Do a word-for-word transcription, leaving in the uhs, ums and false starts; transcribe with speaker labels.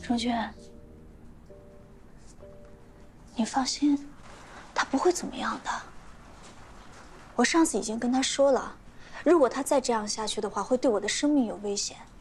Speaker 1: 钟娟，你放心，他不会怎么样的。我上次已经跟他说了，如果他再这样下去的话，会对我的生命有危险。